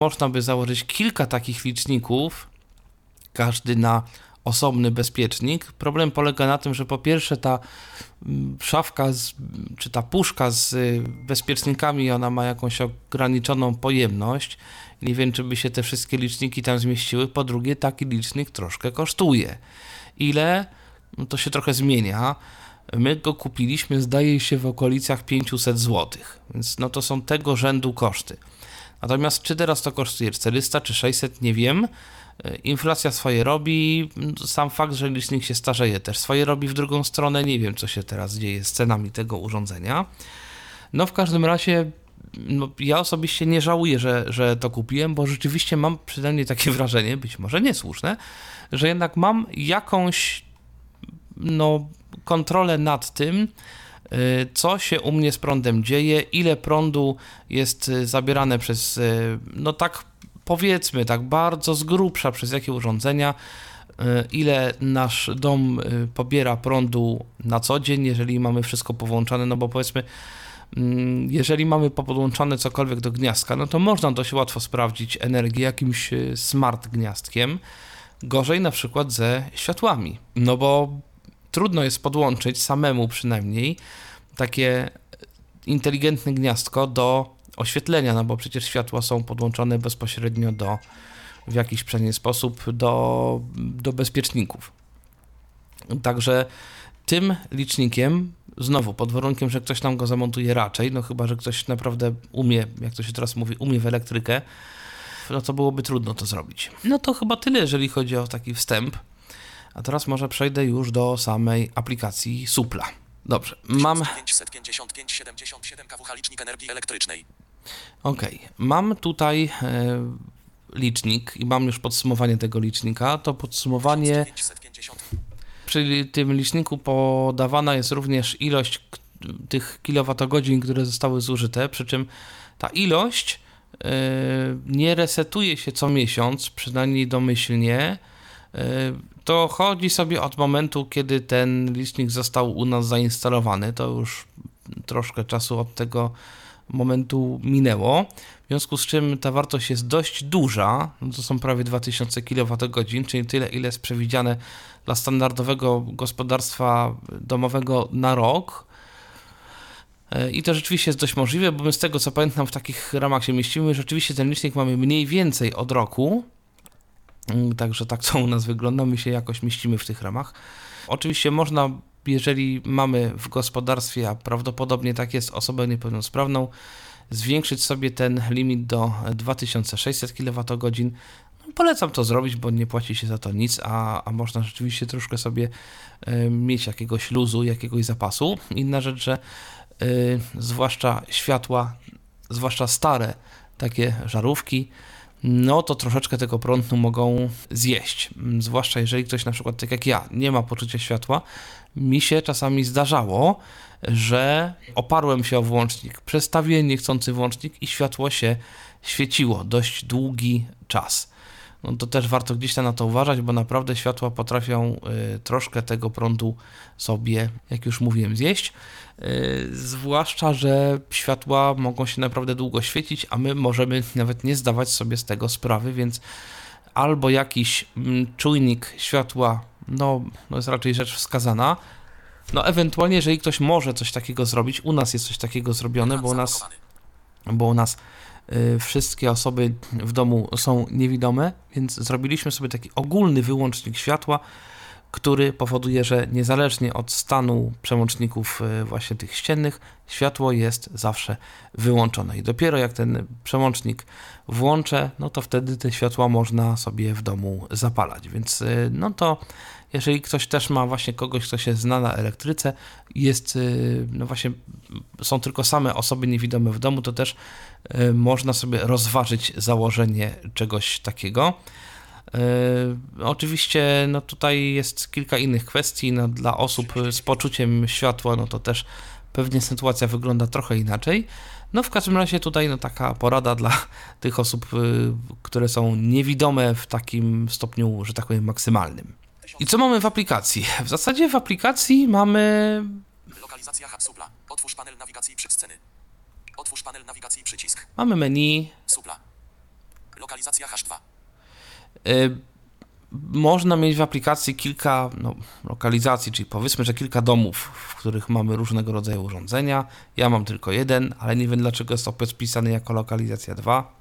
Można by założyć kilka takich liczników, każdy na osobny bezpiecznik. Problem polega na tym, że po pierwsze ta szafka, czy ta puszka z bezpiecznikami, ona ma jakąś ograniczoną pojemność. Nie wiem, czy by się te wszystkie liczniki tam zmieściły. Po drugie, taki licznik troszkę kosztuje. Ile? No to się trochę zmienia. My go kupiliśmy, zdaje się, w okolicach 500 zł, więc no to są tego rzędu koszty. Natomiast czy teraz to kosztuje 400 czy 600, nie wiem. Inflacja swoje robi, sam fakt, że licznik się starzeje, też swoje robi w drugą stronę. Nie wiem, co się teraz dzieje z cenami tego urządzenia. No w każdym razie ja osobiście nie żałuję, że to kupiłem, bo rzeczywiście mam przynajmniej takie wrażenie, być może niesłuszne, że jednak mam jakąś kontrolę nad tym, co się u mnie z prądem dzieje, ile prądu jest zabierane przez, tak powiedzmy, tak bardzo z grubsza przez jakie urządzenia, ile nasz dom pobiera prądu na co dzień, jeżeli mamy wszystko powłączane, no bo powiedzmy, jeżeli mamy podłączone cokolwiek do gniazdka, no to można dość łatwo sprawdzić energię jakimś smart gniazdkiem, gorzej na przykład ze światłami, no bo trudno jest podłączyć samemu przynajmniej takie inteligentne gniazdko do oświetlenia, no bo przecież światła są podłączone bezpośrednio w jakiś przynajmniej sposób do bezpieczników. Także tym licznikiem, znowu pod warunkiem, że ktoś nam go zamontuje raczej, no chyba, że ktoś naprawdę umie, jak to się teraz mówi, umie w elektrykę, no to byłoby trudno to zrobić. No to chyba tyle, jeżeli chodzi o taki wstęp. A teraz może przejdę już do samej aplikacji Supla. Dobrze, mam... 555,77 kWh licznik energii elektrycznej. Mam tutaj licznik i mam już podsumowanie tego licznika. To podsumowanie... Przy tym liczniku podawana jest również ilość tych kilowatogodzin, które zostały zużyte, przy czym ta ilość nie resetuje się co miesiąc, przynajmniej domyślnie. To chodzi sobie od momentu, kiedy ten licznik został u nas zainstalowany. To już troszkę czasu od tego momentu minęło, w związku z czym ta wartość jest dość duża, to są prawie 2000 kWh, czyli tyle, ile jest przewidziane dla standardowego gospodarstwa domowego na rok. I to rzeczywiście jest dość możliwe, bo my z tego co pamiętam w takich ramach się mieścimy, rzeczywiście ten licznik mamy mniej więcej od roku, także tak to u nas wygląda, my się jakoś mieścimy w tych ramach. Oczywiście można, jeżeli mamy w gospodarstwie, a prawdopodobnie tak jest, osobę niepełnosprawną, zwiększyć sobie ten limit do 2600 kWh. Polecam to zrobić, bo nie płaci się za to nic, a można rzeczywiście troszkę sobie mieć jakiegoś luzu, jakiegoś zapasu. Inna rzecz, że zwłaszcza światła, zwłaszcza stare takie żarówki, no to troszeczkę tego prądu mogą zjeść. Zwłaszcza jeżeli ktoś na przykład, tak jak ja, nie ma poczucia światła. Mi się czasami zdarzało, że oparłem się o włącznik, przestawiłem niechcący włącznik i światło się świeciło dość długi czas. No to też warto gdzieś tam na to uważać, bo naprawdę światła potrafią troszkę tego prądu sobie, jak już mówiłem, zjeść. Zwłaszcza, że światła mogą się naprawdę długo świecić, a my możemy nawet nie zdawać sobie z tego sprawy, więc albo jakiś czujnik światła, no jest raczej rzecz wskazana, no ewentualnie jeżeli ktoś może coś takiego zrobić, u nas jest coś takiego zrobione, bo u nas wszystkie osoby w domu są niewidome, więc zrobiliśmy sobie taki ogólny wyłącznik światła, który powoduje, że niezależnie od stanu przełączników właśnie tych ściennych, światło jest zawsze wyłączone. I dopiero jak ten przełącznik włączę, no to wtedy te światła można sobie w domu zapalać. Więc no to jeżeli ktoś też ma właśnie kogoś, kto się zna na elektryce, jest, no właśnie są tylko same osoby niewidome w domu, to też można sobie rozważyć założenie czegoś takiego. Oczywiście no tutaj jest kilka innych kwestii, no dla osób z poczuciem światła, no to też pewnie sytuacja wygląda trochę inaczej. No w każdym razie tutaj no taka porada dla tych osób, które są niewidome w takim stopniu, że tak powiem, maksymalnym. I co mamy w aplikacji? W zasadzie w aplikacji mamy... Lokalizacja hub Supla. Otwórz panel nawigacji sceny. Otwórz panel nawigacji przycisk. Mamy menu. Supla. Lokalizacja H2. Można mieć w aplikacji kilka lokalizacji, czyli powiedzmy, że kilka domów, w których mamy różnego rodzaju urządzenia. Ja mam tylko jeden, ale nie wiem, dlaczego jest opis pisany jako lokalizacja 2.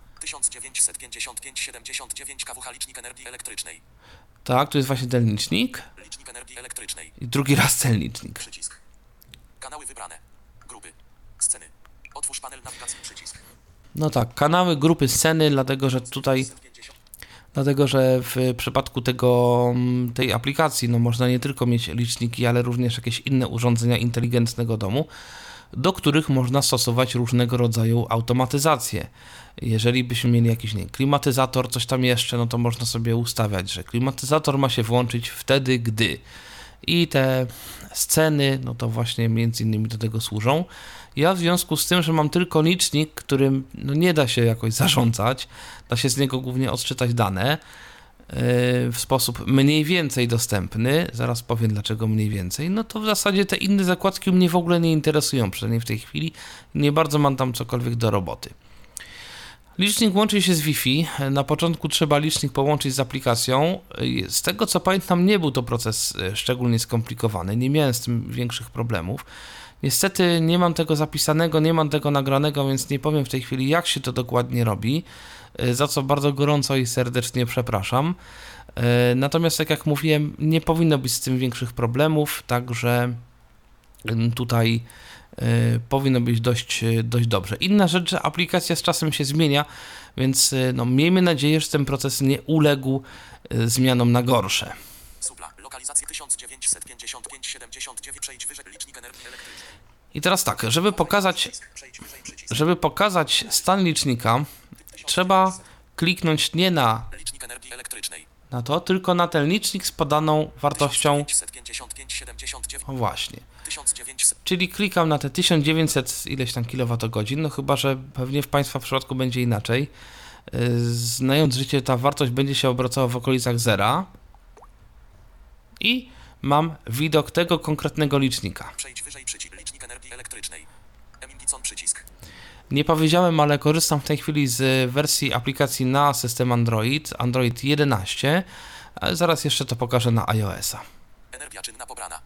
1955,79 kWh licznik energii elektrycznej. Tak, tu jest właśnie ten licznik. Licznik energii elektrycznej. I drugi raz ten licznik. Przycisk. Kanały wybrane. Grupy. Sceny. Otwórz panel nawigacji. Przycisk. No tak, kanały, grupy, sceny, dlatego, że w przypadku tej aplikacji można nie tylko mieć liczniki, ale również jakieś inne urządzenia inteligentnego domu, do których można stosować różnego rodzaju automatyzacje. Jeżeli byśmy mieli jakiś klimatyzator, coś tam jeszcze, no to można sobie ustawiać, że klimatyzator ma się włączyć wtedy, gdy. I te sceny, no to właśnie między innymi do tego służą. Ja w związku z tym, że mam tylko licznik, którym nie da się jakoś zarządzać, da się z niego głównie odczytać dane w sposób mniej więcej dostępny, zaraz powiem dlaczego mniej więcej, no to w zasadzie te inne zakładki mnie w ogóle nie interesują, przynajmniej w tej chwili, nie bardzo mam tam cokolwiek do roboty. Licznik łączy się z Wi-Fi. Na początku trzeba licznik połączyć z aplikacją. Z tego co pamiętam, nie był to proces szczególnie skomplikowany, nie miałem z tym większych problemów. Niestety nie mam tego zapisanego, nie mam tego nagranego, więc nie powiem w tej chwili, jak się to dokładnie robi, za co bardzo gorąco i serdecznie przepraszam. Natomiast tak jak mówiłem, nie powinno być z tym większych problemów, także tutaj powinno być dość dobrze. Inna rzecz, że aplikacja z czasem się zmienia, więc miejmy nadzieję, że ten proces nie uległ zmianom na gorsze. Supla. Lokalizacja 1955,79. Przejdź wyżej. Licznik energii elektrycznej. I teraz tak, żeby pokazać stan licznika, trzeba kliknąć nie na Licznik energii elektrycznej. to, tylko na ten licznik z podaną wartością. 1955,79. O właśnie. 1900. Czyli klikam na te 1900 ileś tam kilowatogodzin, no chyba, że pewnie w Państwa przypadku będzie inaczej. Znając życie, ta wartość będzie się obracała w okolicach zera. I mam widok tego konkretnego licznika. Przejdź wyżej. Przycisk. Licznik energii elektrycznej. Emindicon przycisk. Nie powiedziałem, ale korzystam w tej chwili z wersji aplikacji na system Android 11, ale zaraz jeszcze to pokażę na iOS-a. Energia czynna pobrana.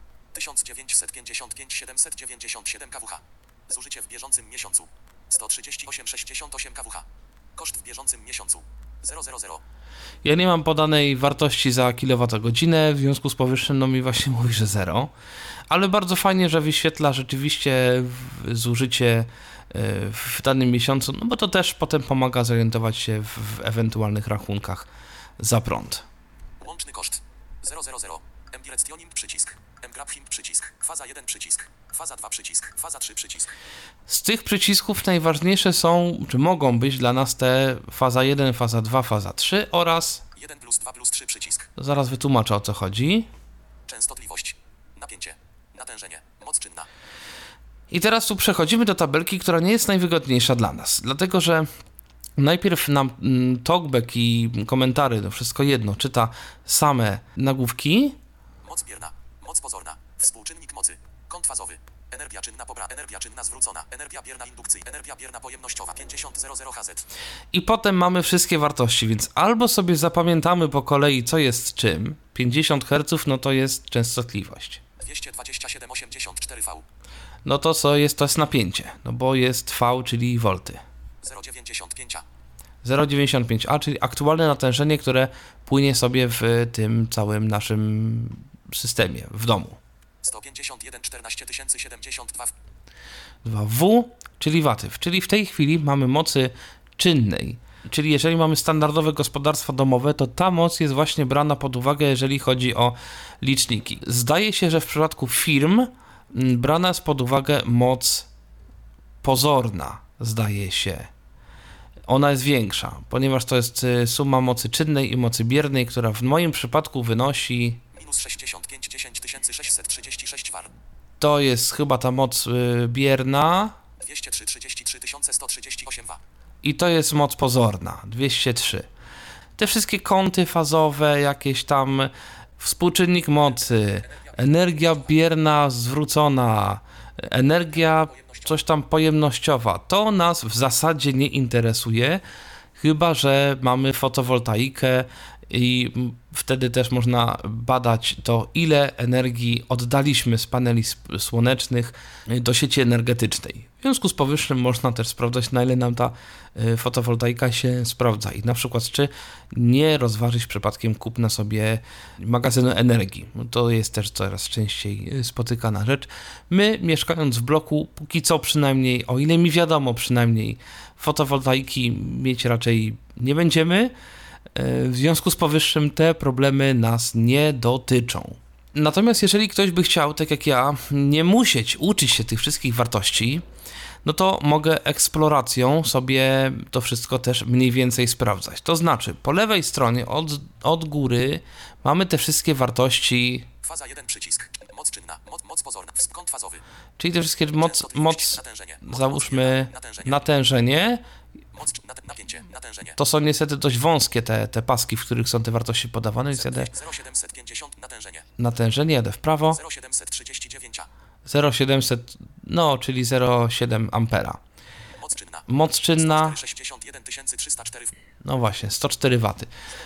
1955,797 kWh. Zużycie w bieżącym miesiącu. 138,68 kWh. Koszt w bieżącym miesiącu. 000. Ja nie mam podanej wartości za kilowatogodzinę, w związku z powyższym mi właśnie mówi, że 0, ale bardzo fajnie, że wyświetla rzeczywiście zużycie w danym miesiącu, no bo to też potem pomaga zorientować się w ewentualnych rachunkach za prąd. Łączny koszt. 000. Mdirectioning przycisk. Mgrabhing przycisk. Faza 1 przycisk. Faza 2 przycisk. Faza 3 przycisk. Z tych przycisków najważniejsze są, czy mogą być dla nas te faza 1, faza 2, faza 3 oraz 1 plus 2 plus 3 przycisk. zaraz wytłumaczę o co chodzi. Częstotliwość. Napięcie. Natężenie. Moc czynna. I teraz tu przechodzimy do tabelki, która nie jest najwygodniejsza dla nas, dlatego że najpierw nam talkback i komentary, no wszystko jedno, czyta same nagłówki. Moc bierna. Moc pozorna. Współczynnik mocy. Kąt fazowy. Energia czynna pobrana. Energia czynna zwrócona. Energia bierna indukcyjna. Energia bierna pojemnościowa. 5000 Hz. I potem mamy wszystkie wartości, więc albo sobie zapamiętamy po kolei, co jest czym. 50 Hz, no to jest częstotliwość. 227,84 V. No to co jest, to jest napięcie, no bo jest V, czyli volty. 0,95 A. 0,95 A, czyli aktualne natężenie, które płynie sobie w tym całym naszym systemie, w domu. 151,14 2W, czyli watyw, czyli w tej chwili mamy mocy czynnej. Czyli jeżeli mamy standardowe gospodarstwa domowe, to ta moc jest właśnie brana pod uwagę, jeżeli chodzi o liczniki. Zdaje się, że w przypadku firm brana jest pod uwagę moc pozorna, zdaje się. Ona jest większa, ponieważ to jest suma mocy czynnej i mocy biernej, która w moim przypadku wynosi... minus 65 10 636 var. To jest chyba ta moc bierna 203 33 138 wa. i to jest moc pozorna, 203. Te wszystkie kąty fazowe, jakieś tam współczynnik mocy, energia bierna zwrócona, energia coś tam pojemnościowa, to nas w zasadzie nie interesuje, chyba że mamy fotowoltaikę i wtedy też można badać to, ile energii oddaliśmy z paneli słonecznych do sieci energetycznej. W związku z powyższym można też sprawdzać, na ile nam ta fotowoltaika się sprawdza i na przykład czy nie rozważyć przypadkiem kupna sobie magazynu energii. To jest też coraz częściej spotykana rzecz. My, mieszkając w bloku, póki co przynajmniej, o ile mi wiadomo przynajmniej, fotowoltaiki mieć raczej nie będziemy. W związku z powyższym te problemy nas nie dotyczą. Natomiast jeżeli ktoś by chciał, tak jak ja, nie musieć uczyć się tych wszystkich wartości, no to mogę eksploracją sobie to wszystko też mniej więcej sprawdzać. To znaczy, po lewej stronie od góry mamy te wszystkie wartości. Faza 1 przycisk. Moc czynna. Moc pozorna. Kąt fazowy. Czyli te wszystkie moc załóżmy natężenie. Napięcie, natężenie. To są niestety dość wąskie te paski, w których są te wartości podawane, więc jadę 0750 natężenie, jadę w prawo. 0739. 0,700, no czyli 0,7 ampera. Moc czynna, 61 304. no właśnie, 104 W.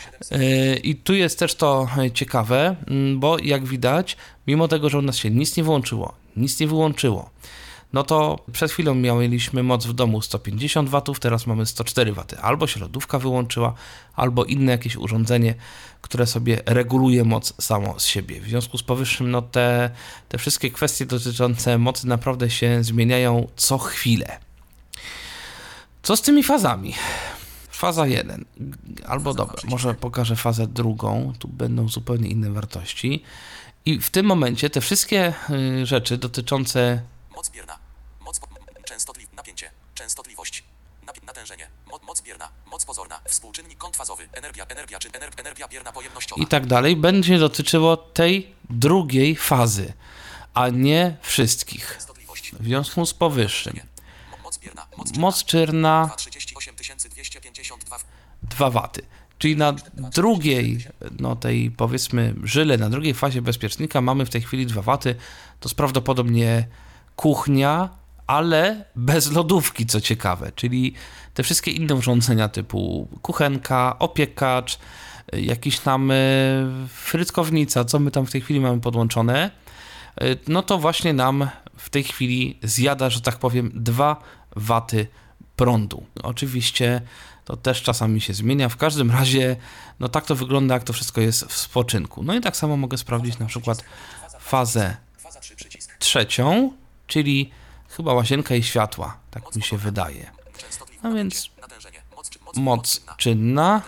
I tu jest też to ciekawe, bo jak widać, mimo tego, że u nas się nic nie włączyło, nic nie wyłączyło, no to przed chwilą mieliśmy moc w domu 150 W, teraz mamy 104 W. Albo się lodówka wyłączyła, albo inne jakieś urządzenie, które sobie reguluje moc samo z siebie. W związku z powyższym, no te wszystkie kwestie dotyczące mocy naprawdę się zmieniają co chwilę. Co z tymi fazami? Faza 1, albo dobra, może pokażę fazę drugą, tu będą zupełnie inne wartości. I w tym momencie te wszystkie rzeczy dotyczące moc bierna, napięcie, częstotliwość, natężenie, moc bierna, moc pozorna, współczynnik kąt fazowy, energia bierna pojemnościowa i tak dalej, będzie dotyczyło tej drugiej fazy, a nie wszystkich. W związku z powyższym, moc czynna 2 W, czyli na drugiej, no tej powiedzmy żyle, na drugiej fazie bezpiecznika mamy w tej chwili 2 W, to jest prawdopodobnie kuchnia, ale bez lodówki, co ciekawe, czyli te wszystkie inne urządzenia typu kuchenka, opiekacz, jakiś tam frytkownica, co my tam w tej chwili mamy podłączone, no to właśnie nam w tej chwili zjada, że tak powiem, 2 W prądu. Oczywiście to też czasami się zmienia, w każdym razie no tak to wygląda, jak to wszystko jest w spoczynku. No i tak samo mogę sprawdzić na przykład fazę trzecią, czyli chyba łazienka i światła, tak mi się wydaje. No więc moc czynna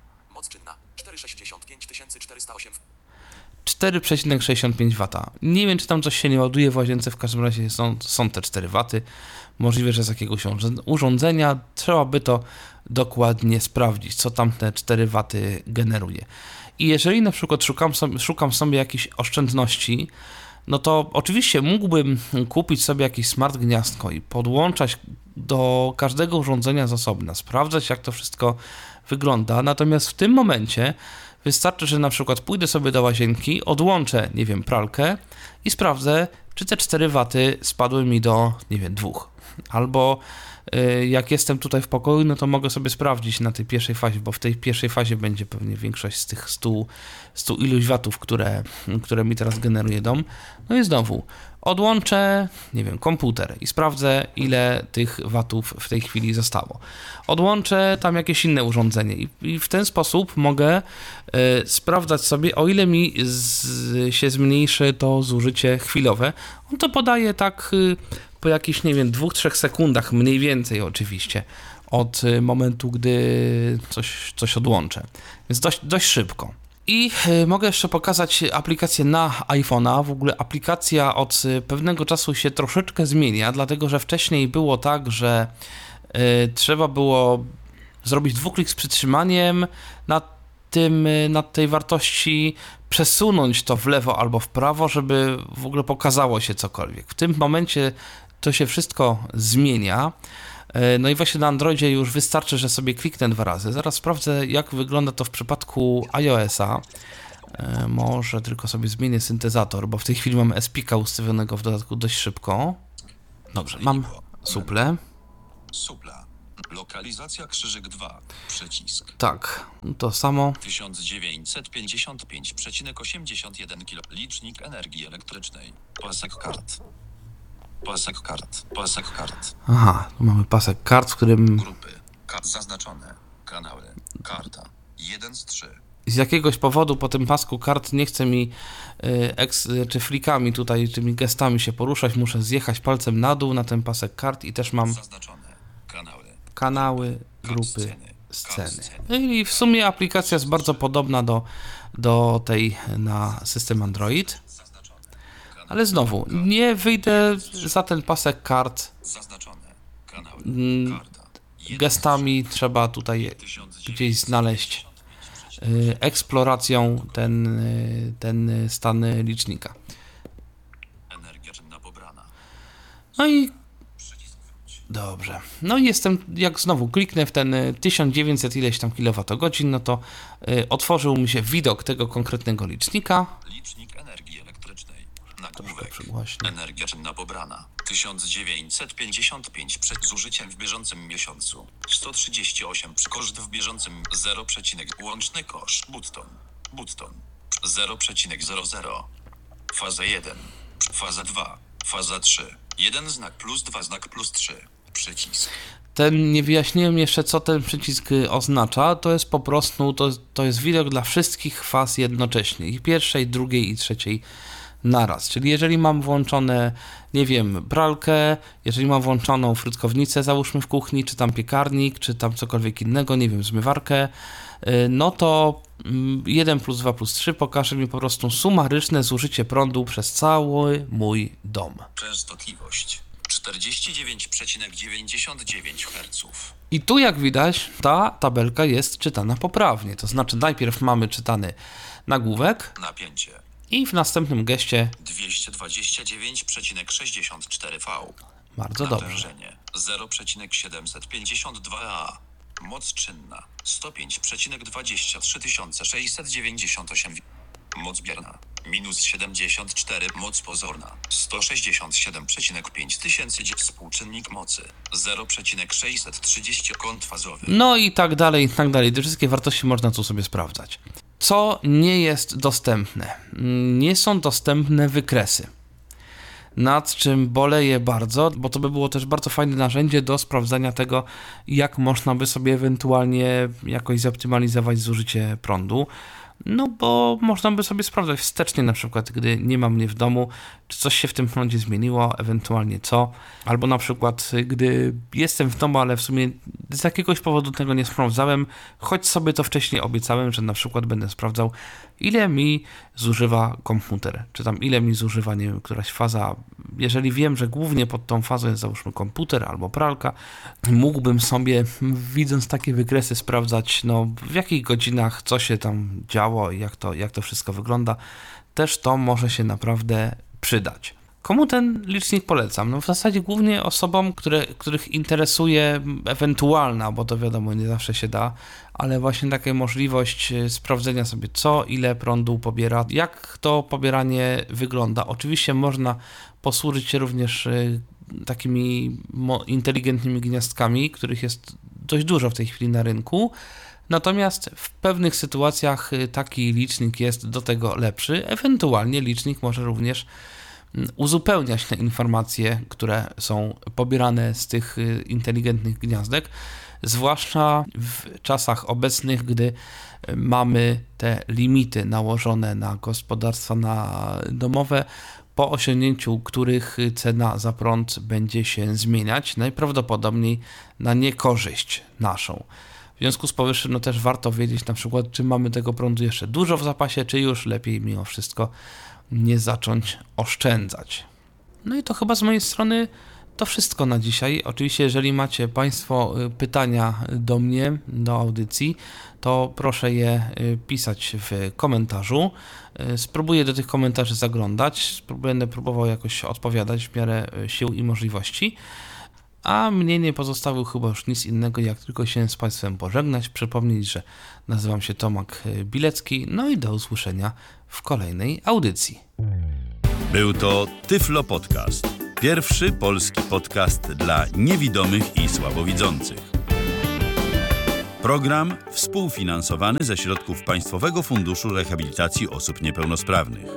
4,65 W. Nie wiem, czy tam coś się nie ładuje w łazience, w każdym razie są te 4 W. Możliwe, że z jakiegoś urządzenia trzeba by to dokładnie sprawdzić, co tam te 4 W generuje. I jeżeli na przykład szukam sobie jakiejś oszczędności, no to oczywiście mógłbym kupić sobie jakieś smart gniazdko i podłączać do każdego urządzenia z osobna, sprawdzać, jak to wszystko wygląda. Natomiast w tym momencie wystarczy, że na przykład pójdę sobie do łazienki, odłączę, nie wiem, pralkę i sprawdzę, czy te 4 W spadły mi do, nie wiem, 2. Albo jak jestem tutaj w pokoju, no to mogę sobie sprawdzić na tej pierwszej fazie, bo w tej pierwszej fazie będzie pewnie większość z tych 100 iluś watów, które mi teraz generuje dom. No i znowu odłączę, nie wiem, komputer i sprawdzę, ile tych watów w tej chwili zostało. Odłączę tam jakieś inne urządzenie i w ten sposób mogę sprawdzać sobie, o ile mi się zmniejszy to zużycie chwilowe. On to podaje tak po jakichś, nie wiem, 2-3 sekundach, mniej więcej oczywiście, od momentu, gdy coś odłączę. Więc dość szybko. I mogę jeszcze pokazać aplikację na iPhone'a. W ogóle aplikacja od pewnego czasu się troszeczkę zmienia, dlatego że wcześniej było tak, że trzeba było zrobić dwuklik z przytrzymaniem nad tej wartości, przesunąć to w lewo albo w prawo, żeby w ogóle pokazało się cokolwiek. W tym momencie to się wszystko zmienia. No i właśnie na Androidzie już wystarczy, że sobie kliknę 2 razy. Zaraz sprawdzę, jak wygląda to w przypadku iOS-a. Może tylko sobie zmienię syntezator, bo w tej chwili mam SPIC-a ustawionego w dodatku dość szybko. Dobrze, mam suple. Lokalizacja Krzyżyk 2. Przycisk. Tak, to samo. 1955,81 kg. Licznik energii elektrycznej. Pasek kart. Pasek kart. Pasek kart. Aha, tu mamy pasek kart, w którym Grupy. Zaznaczone. Kanały. Karta. 1 z 3. z jakiegoś powodu po tym pasku kart nie chce mi czy flikami tutaj, tymi gestami się poruszać. Muszę zjechać palcem na dół na ten pasek kart i też mam Zaznaczone. kanały, grupy, sceny. No i w sumie aplikacja jest bardzo podobna do tej na system Android. Ale znowu, nie wyjdę za ten pasek kart. Zaznaczone. Kanały. Karta. Gestami trzeba tutaj gdzieś znaleźć eksploracją ten stan licznika. Energia czynna pobrana. No i Przycisk wróć. dobrze. No i jestem, jak znowu kliknę w ten 1900 ileś tam kilowatogodzin, no to otworzył mi się widok tego konkretnego licznika. Licznik energii elektrycznej. Nagłówek. Przygłośnie. Energia czynna pobrana. 1955 przed zużyciem w bieżącym miesiącu. 138 koszt w bieżącym 0, łączny koszt. Button. 0,00. Faza 1. Faza 2. Faza 3. 1 znak plus 2 znak plus 3. Przycisk. Nie wyjaśniłem jeszcze, co ten przycisk oznacza. To jest po prostu, to jest widok dla wszystkich faz jednocześnie. I pierwszej, drugiej i trzeciej naraz. Czyli jeżeli mam włączone, nie wiem, pralkę, jeżeli mam włączoną frytkownicę, załóżmy w kuchni, czy tam piekarnik, czy tam cokolwiek innego, nie wiem, zmywarkę, no to 1 plus 2 plus 3 pokaże mi po prostu sumaryczne zużycie prądu przez cały mój dom. Częstotliwość 49,99 Hz. I tu, jak widać, ta tabelka jest czytana poprawnie. To znaczy najpierw mamy czytany nagłówek Napięcie i w następnym geście 229,64 V. bardzo dobrze. Natężenie 0,752 A. Moc czynna 105,23 698. Moc bierna minus 74. Moc pozorna 167,5 tysięcy. Współczynnik mocy 0,630. Kąt fazowy. No i tak dalej, i tak dalej. Te wszystkie wartości można tu sobie sprawdzać. Co nie jest dostępne? Nie są dostępne wykresy. Nad czym boleję bardzo, bo to by było też bardzo fajne narzędzie do sprawdzania tego, jak można by sobie ewentualnie jakoś zoptymalizować zużycie prądu. No bo można by sobie sprawdzać wstecznie, na przykład gdy nie ma mnie w domu, czy coś się w tym prądzie zmieniło, ewentualnie co, albo na przykład gdy jestem w domu, ale w sumie z jakiegoś powodu tego nie sprawdzałem, choć sobie to wcześniej obiecałem, że na przykład będę sprawdzał, ile mi zużywa komputer, czy tam ile mi zużywa, nie wiem, któraś faza. Jeżeli wiem, że głównie pod tą fazą jest załóżmy komputer albo pralka, mógłbym sobie, widząc takie wykresy, sprawdzać, no w jakich godzinach co się tam działo i jak to wszystko wygląda. Też to może się naprawdę przydać. Komu ten licznik polecam? No w zasadzie głównie osobom, których interesuje ewentualna, bo to wiadomo, nie zawsze się da, ale właśnie taka możliwość sprawdzenia sobie co, ile prądu pobiera, jak to pobieranie wygląda. Oczywiście można posłużyć się również takimi inteligentnymi gniazdkami, których jest dość dużo w tej chwili na rynku. Natomiast w pewnych sytuacjach taki licznik jest do tego lepszy. Ewentualnie licznik może również uzupełniać te informacje, które są pobierane z tych inteligentnych gniazdek, zwłaszcza w czasach obecnych, gdy mamy te limity nałożone na gospodarstwa domowe, po osiągnięciu których cena za prąd będzie się zmieniać, najprawdopodobniej na niekorzyść naszą. W związku z powyższym no też warto wiedzieć na przykład, czy mamy tego prądu jeszcze dużo w zapasie, czy już lepiej mimo wszystko nie zacząć oszczędzać. No i to chyba z mojej strony to wszystko na dzisiaj. Oczywiście jeżeli macie Państwo pytania do mnie, do audycji, to proszę je pisać w komentarzu. Spróbuję do tych komentarzy zaglądać, będę próbował jakoś odpowiadać w miarę sił i możliwości. A mnie nie pozostało chyba już nic innego, jak tylko się z Państwem pożegnać, przypomnieć, że nazywam się Tomek Bilecki, no i do usłyszenia w kolejnej audycji. Był to Tyflo Podcast. Pierwszy polski podcast dla niewidomych i słabowidzących. Program współfinansowany ze środków Państwowego Funduszu Rehabilitacji Osób Niepełnosprawnych.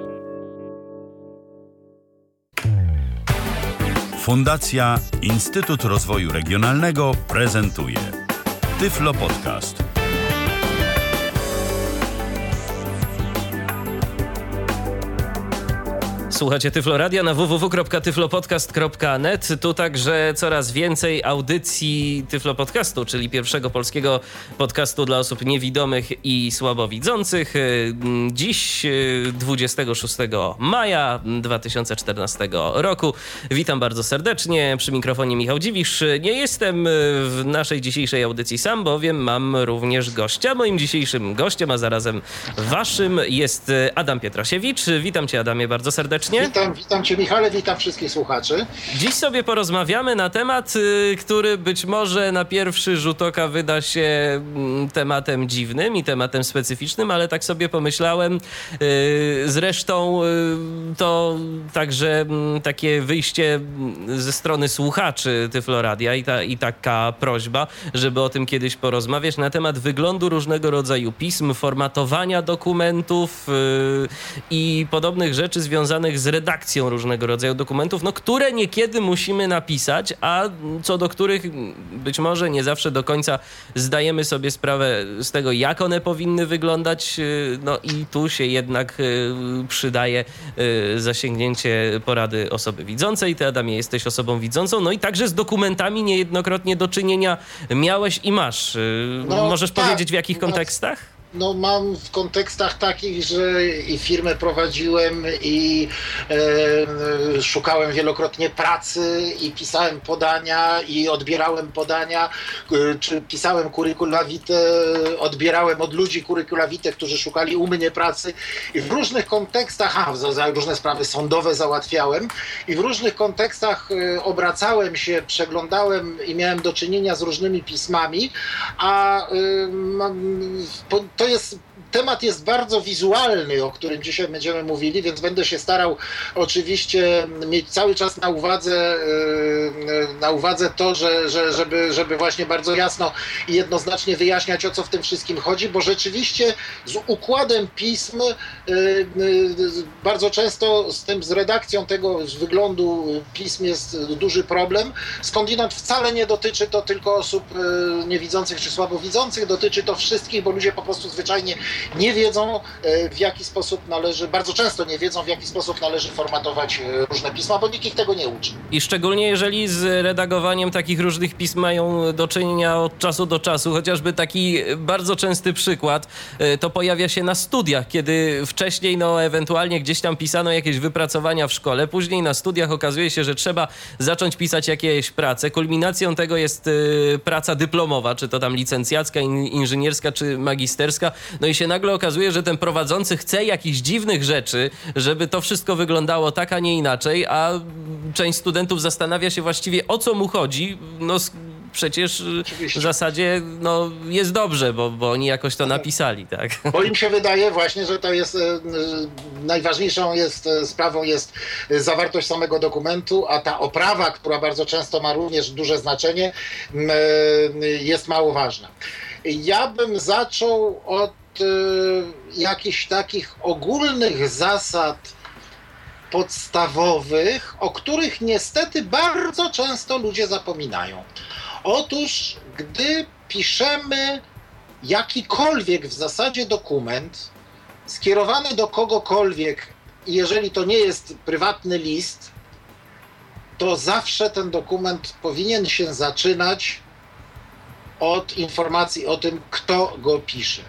Fundacja Instytut Rozwoju Regionalnego prezentuje Tyflo Podcast. Słuchacie Tyflo Radia na www.tyflopodcast.net. Tu także coraz więcej audycji Tyflo Podcastu, czyli pierwszego polskiego podcastu dla osób niewidomych i słabowidzących. Dziś, 26 maja 2014 roku. Witam bardzo serdecznie. Przy mikrofonie Michał Dziwisz. Nie jestem w naszej dzisiejszej audycji sam, bowiem mam również gościa. Moim dzisiejszym gościem, a zarazem waszym, jest Adam Pietrasiewicz. Witam cię, Adamie, bardzo serdecznie. Witam cię, Michale, witam wszystkich słuchaczy. Dziś sobie porozmawiamy na temat, który być może na pierwszy rzut oka wyda się tematem dziwnym i tematem specyficznym, ale tak sobie pomyślałem. Zresztą to także takie wyjście ze strony słuchaczy Tyflo Radia i taka prośba, żeby o tym kiedyś porozmawiać na temat wyglądu różnego rodzaju pism, formatowania dokumentów i podobnych rzeczy związanych z redakcją różnego rodzaju dokumentów, które niekiedy musimy napisać, a co do których być może nie zawsze do końca zdajemy sobie sprawę z tego, jak one powinny wyglądać. I tu się jednak przydaje zasięgnięcie porady osoby widzącej. Ty, Adamie, jesteś osobą widzącą, i także z dokumentami niejednokrotnie do czynienia miałeś i masz. Możesz powiedzieć, w jakich kontekstach? Mam w kontekstach takich, że i firmę prowadziłem i szukałem wielokrotnie pracy i pisałem podania i odbierałem podania, czy pisałem curricula vitae, odbierałem od ludzi curricula vitae, którzy szukali u mnie pracy i w różnych kontekstach, różne sprawy sądowe załatwiałem i w różnych kontekstach obracałem się, przeglądałem i miałem do czynienia z różnymi pismami, a temat jest bardzo wizualny, o którym dzisiaj będziemy mówili, więc będę się starał oczywiście mieć cały czas na uwadze to, żeby właśnie bardzo jasno i jednoznacznie wyjaśniać, o co w tym wszystkim chodzi, bo rzeczywiście z układem pism bardzo często z redakcją tego, z wyglądu pism jest duży problem. Skądinąd wcale nie dotyczy to tylko osób niewidzących czy słabowidzących, dotyczy to wszystkich, bo ludzie po prostu zwyczajnie nie wiedzą, w jaki sposób bardzo często nie wiedzą, w jaki sposób należy formatować różne pisma, bo nikt ich tego nie uczy. I szczególnie jeżeli z redagowaniem takich różnych pism mają do czynienia od czasu do czasu, chociażby taki bardzo częsty przykład, to pojawia się na studiach, kiedy wcześniej ewentualnie gdzieś tam pisano jakieś wypracowania w szkole, później na studiach okazuje się, że trzeba zacząć pisać jakieś prace. Kulminacją tego jest praca dyplomowa, czy to tam licencjacka, inżynierska, czy magisterska. I się nagle okazuje, że ten prowadzący chce jakichś dziwnych rzeczy, żeby to wszystko wyglądało tak, a nie inaczej, a część studentów zastanawia się właściwie, o co mu chodzi. Przecież Oczywiście. w zasadzie jest dobrze, bo oni jakoś to napisali, tak? Bo im się wydaje właśnie, że to jest najważniejszą sprawą jest zawartość samego dokumentu, a ta oprawa, która bardzo często ma również duże znaczenie, jest mało ważna. Ja bym zaczął od jakichś takich ogólnych zasad podstawowych, o których niestety bardzo często ludzie zapominają. Otóż, gdy piszemy jakikolwiek w zasadzie dokument skierowany do kogokolwiek, i jeżeli to nie jest prywatny list, to zawsze ten dokument powinien się zaczynać od informacji o tym, kto go pisze.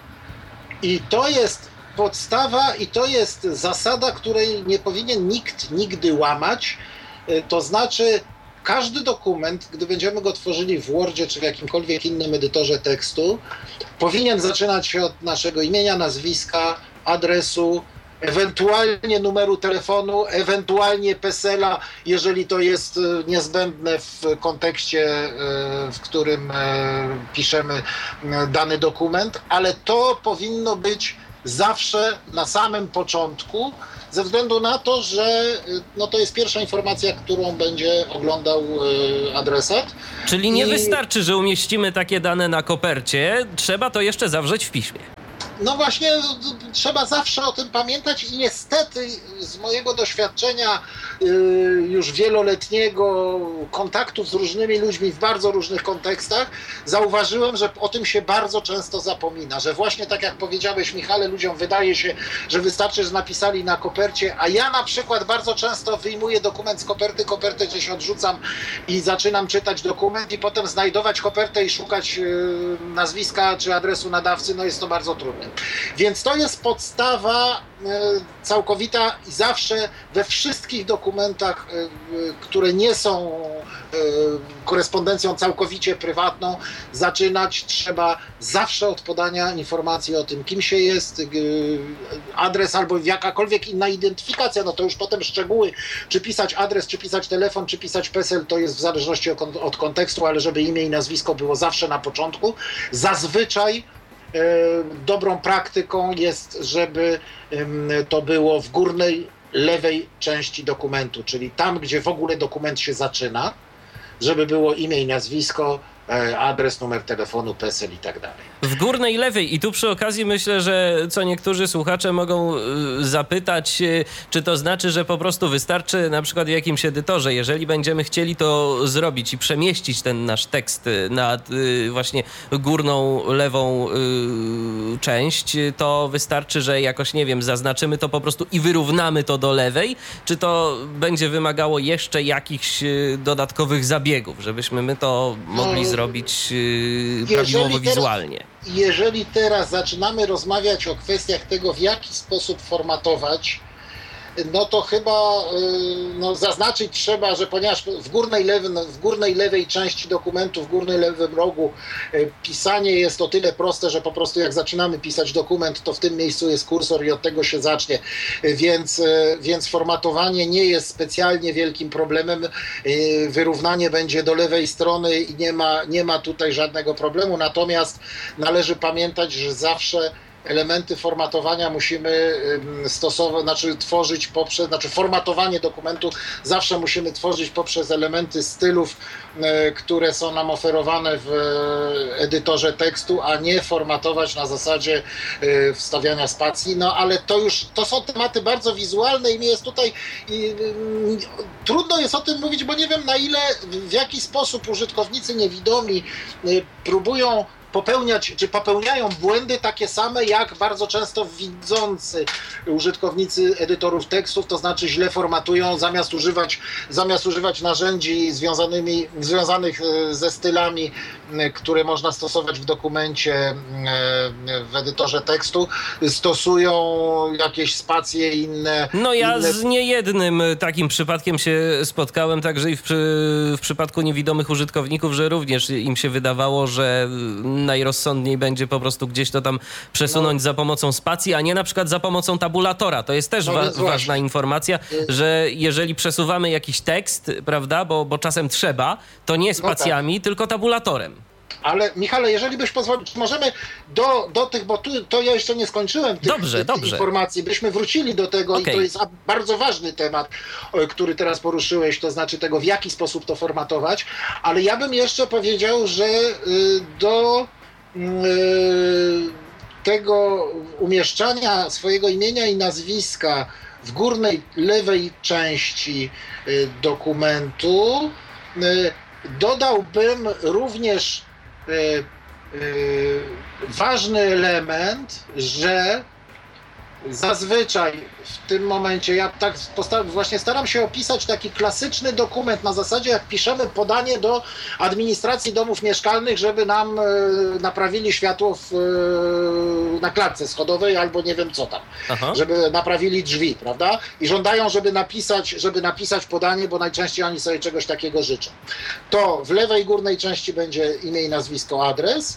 I to jest podstawa i to jest zasada, której nie powinien nikt nigdy łamać. To znaczy każdy dokument, gdy będziemy go tworzyli w Wordzie czy w jakimkolwiek innym edytorze tekstu, powinien zaczynać się od naszego imienia, nazwiska, adresu, ewentualnie numeru telefonu, ewentualnie PESEL-a, jeżeli to jest niezbędne w kontekście, w którym piszemy dany dokument, ale to powinno być zawsze na samym początku ze względu na to, że no to jest pierwsza informacja, którą będzie oglądał adresat. Czyli nie wystarczy, że umieścimy takie dane na kopercie, trzeba to jeszcze zawrzeć w piśmie. No właśnie, trzeba zawsze o tym pamiętać i niestety z mojego doświadczenia już wieloletniego, kontaktów z różnymi ludźmi w bardzo różnych kontekstach, zauważyłem, że o tym się bardzo często zapomina, że właśnie tak jak powiedziałeś, Michale, ludziom wydaje się, że wystarczy, że napisali na kopercie, a ja na przykład bardzo często wyjmuję dokument z kopertę gdzieś odrzucam i zaczynam czytać dokument i potem znajdować kopertę i szukać nazwiska czy adresu nadawcy, no jest to bardzo trudne. Więc to jest podstawa całkowita i zawsze we wszystkich dokumentach, które nie są korespondencją całkowicie prywatną, zaczynać trzeba zawsze od podania informacji o tym, kim się jest, adres albo jakakolwiek inna identyfikacja, no to już potem szczegóły, czy pisać adres, czy pisać telefon, czy pisać PESEL, to jest w zależności od kontekstu, ale żeby imię i nazwisko było zawsze na początku. Zazwyczaj dobrą praktyką jest, żeby to było w górnej lewej części dokumentu, czyli tam, gdzie w ogóle dokument się zaczyna, żeby było imię i nazwisko, adres, numer telefonu, PESEL i tak dalej. W górnej lewej i tu przy okazji myślę, że co niektórzy słuchacze mogą zapytać, czy to znaczy, że po prostu wystarczy na przykład w jakimś edytorze, jeżeli będziemy chcieli to zrobić i przemieścić ten nasz tekst na właśnie górną lewą część, to wystarczy, że jakoś, nie wiem, zaznaczymy to po prostu i wyrównamy to do lewej, czy to będzie wymagało jeszcze jakichś dodatkowych zabiegów, żebyśmy my to mogli zrobić prawidłowo wizualnie? Jeżeli teraz zaczynamy rozmawiać o kwestiach tego, w jaki sposób formatować, no to chyba zaznaczyć trzeba, że ponieważ w górnej lewej części dokumentu, w górnym lewym rogu pisanie jest o tyle proste, że po prostu jak zaczynamy pisać dokument, to w tym miejscu jest kursor i od tego się zacznie, więc formatowanie nie jest specjalnie wielkim problemem. Wyrównanie będzie do lewej strony i nie ma tutaj żadnego problemu, natomiast należy pamiętać, że zawsze elementy formatowania musimy tworzyć poprzez, formatowanie dokumentu zawsze musimy tworzyć poprzez elementy stylów, które są nam oferowane w edytorze tekstu, a nie formatować na zasadzie wstawiania spacji. No ale to są tematy bardzo wizualne i mi jest tutaj trudno jest o tym mówić, bo nie wiem w jaki sposób użytkownicy niewidomi próbują popełniają błędy takie same jak bardzo często widzący użytkownicy edytorów tekstów, to znaczy źle formatują, zamiast używać narzędzi związanych ze stylami, które można stosować w dokumencie w edytorze tekstu, stosują jakieś spacje inne. No ja z niejednym takim przypadkiem się spotkałem, także i w przypadku niewidomych użytkowników, że również im się wydawało, że najrozsądniej będzie po prostu gdzieś to tam przesunąć za pomocą spacji, a nie na przykład za pomocą tabulatora. To jest też ważna informacja, że jeżeli przesuwamy jakiś tekst, prawda, bo czasem trzeba, to nie spacjami, tylko tabulatorem. Ale Michale, jeżeli byś pozwolił, możemy do tych, bo to ja jeszcze nie skończyłem tych informacji, byśmy wrócili do tego i to jest bardzo ważny temat, który teraz poruszyłeś, to znaczy tego, w jaki sposób to formatować, ale ja bym jeszcze powiedział, że do tego umieszczania swojego imienia i nazwiska w górnej lewej części dokumentu dodałbym również ważny element, że zazwyczaj w tym momencie ja tak właśnie staram się opisać taki klasyczny dokument na zasadzie, jak piszemy podanie do administracji domów mieszkalnych, żeby nam naprawili światło na klatce schodowej albo nie wiem co tam, żeby naprawili drzwi, prawda? I żądają, żeby napisać podanie, bo najczęściej oni sobie czegoś takiego życzą. To w lewej górnej części będzie imię i nazwisko, adres.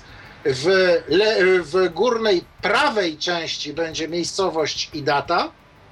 W górnej prawej części będzie miejscowość i data.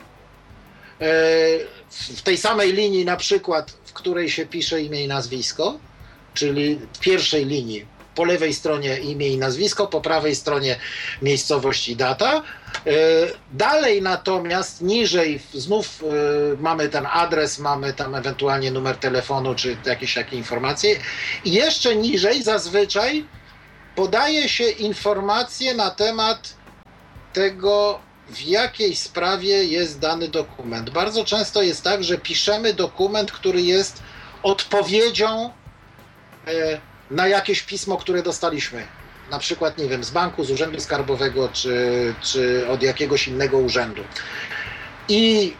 W tej samej linii na przykład, w której się pisze imię i nazwisko, czyli w pierwszej linii po lewej stronie imię i nazwisko, po prawej stronie miejscowość i data, Dalej natomiast niżej znów mamy ten adres, mamy tam ewentualnie numer telefonu czy jakieś takie informacje i jeszcze niżej zazwyczaj podaje się informacje na temat tego, w jakiej sprawie jest dany dokument. Bardzo często jest tak, że piszemy dokument, który jest odpowiedzią na jakieś pismo, które dostaliśmy. Na przykład, nie wiem, z banku, z urzędu skarbowego, czy od jakiegoś innego urzędu. I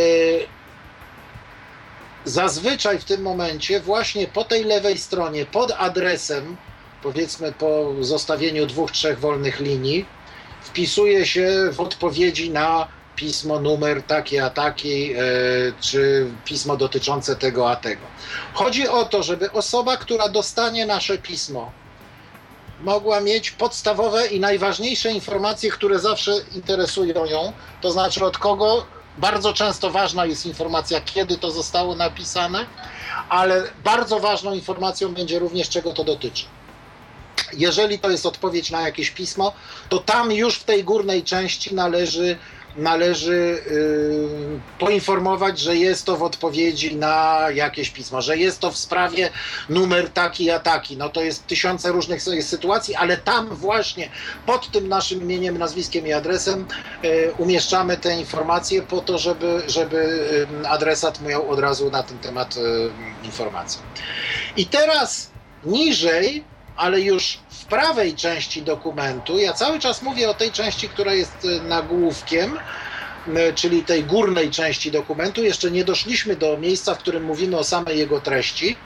zazwyczaj w tym momencie właśnie po tej lewej stronie, pod adresem, powiedzmy po zostawieniu 2-3 wolnych linii, wpisuje się w odpowiedzi na pismo, numer taki a taki, czy pismo dotyczące tego a tego. Chodzi o to, żeby osoba, która dostanie nasze pismo, mogła mieć podstawowe i najważniejsze informacje, które zawsze interesują ją, to znaczy od kogo. Bardzo często ważna jest informacja, kiedy to zostało napisane, ale bardzo ważną informacją będzie również, czego to dotyczy. Jeżeli to jest odpowiedź na jakieś pismo, to tam już w tej górnej części należy poinformować, że jest to w odpowiedzi na jakieś pismo, że jest to w sprawie numer taki a taki. No to jest tysiące różnych sytuacji, ale tam właśnie pod tym naszym imieniem, nazwiskiem i adresem umieszczamy te informacje po to, żeby adresat miał od razu na ten temat informację. I teraz niżej, ale już w prawej części dokumentu, ja cały czas mówię o tej części, która jest nagłówkiem, czyli tej górnej części dokumentu, jeszcze nie doszliśmy do miejsca, w którym mówimy o samej jego treści.